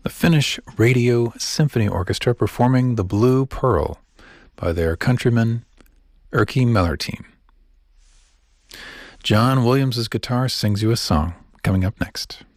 the Finnish Radio Symphony Orchestra performing The Blue Pearl by their countryman Erkki Mellerteen. John Williams' guitar sings you a song, coming up next.